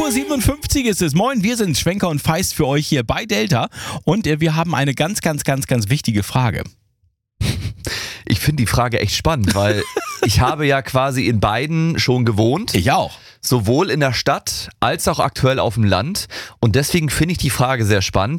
5:57 Uhr ist es. Moin, wir sind Schwenker und Feist für euch hier bei Delta. Und wir haben eine ganz wichtige Frage. Ich finde die Frage echt spannend, weil ich habe ja quasi in beiden schon gewohnt. Ich auch. Sowohl in der Stadt als auch aktuell auf dem Land. Und deswegen finde ich die Frage sehr spannend.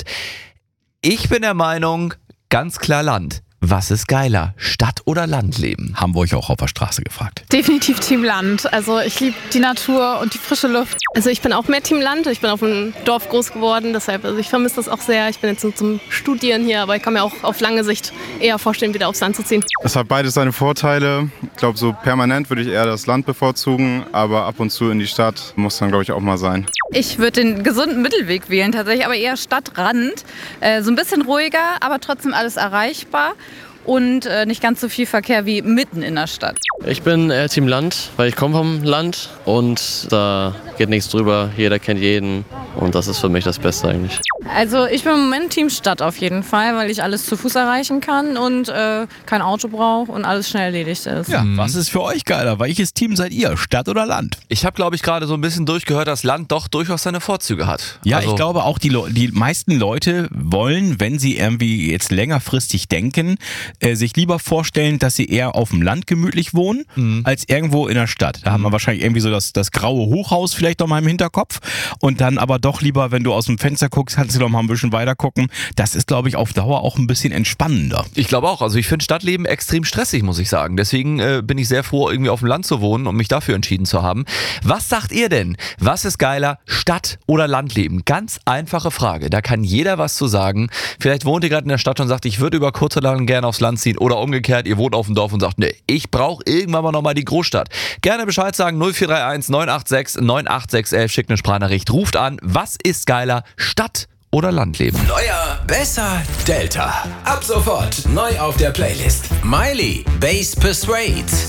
Ich bin der Meinung, ganz klar Land. Was ist geiler, Stadt- oder Landleben? Haben wir euch auch auf der Straße gefragt. Definitiv Team Land. Also ich liebe die Natur und die frische Luft. Also ich bin auch mehr Team Land. Ich bin auf einem Dorf groß geworden, deshalb, also ich vermisse das auch sehr. Ich bin jetzt nur zum Studieren hier, aber ich kann mir auch auf lange Sicht eher vorstellen, wieder aufs Land zu ziehen. Es hat beides seine Vorteile. Ich glaube, so permanent würde ich eher das Land bevorzugen, aber ab und zu in die Stadt muss dann, glaube ich, auch mal sein. Ich würde den gesunden Mittelweg wählen tatsächlich, aber eher Stadtrand. So ein bisschen ruhiger, aber trotzdem alles erreichbar. Und nicht ganz so viel Verkehr wie mitten in der Stadt. Ich bin Team Land, weil ich komme vom Land und da geht nichts drüber. Jeder kennt jeden und das ist für mich das Beste eigentlich. Also ich bin im Moment Team Stadt auf jeden Fall, weil ich alles zu Fuß erreichen kann und kein Auto brauche und alles schnell erledigt ist. Ja, was ist für euch geiler? Welches Team seid ihr? Stadt oder Land? Ich habe, glaube ich, gerade so ein bisschen durchgehört, dass Land doch durchaus seine Vorzüge hat. Ja, ich glaube auch, die meisten Leute wollen, wenn sie irgendwie jetzt längerfristig denken, sich lieber vorstellen, dass sie eher auf dem Land gemütlich wohnen, als irgendwo in der Stadt. Da haben wir wahrscheinlich irgendwie so das graue Hochhaus vielleicht noch mal im Hinterkopf und dann aber doch lieber, wenn du aus dem Fenster guckst, kannst du doch mal ein bisschen weiter gucken. Das ist, glaube ich, auf Dauer auch ein bisschen entspannender. Ich glaube auch. Also ich finde Stadtleben extrem stressig, muss ich sagen. Deswegen bin ich sehr froh, irgendwie auf dem Land zu wohnen und mich dafür entschieden zu haben. Was sagt ihr denn? Was ist geiler, Stadt- oder Landleben? Ganz einfache Frage. Da kann jeder was zu sagen. Vielleicht wohnt ihr gerade in der Stadt und sagt, ich würde über kurz oder lang gerne aufs Land ziehen. Oder umgekehrt, ihr wohnt auf dem Dorf und sagt, nee, ich brauche irgendwann mal nochmal die Großstadt. Gerne Bescheid sagen, 0431 986 98611, schickt eine Sprachnachricht, ruft an. Was ist geiler, Stadt- oder Landleben? Neuer, besser, Delta. Ab sofort neu auf der Playlist. Miley, Bass Persuade.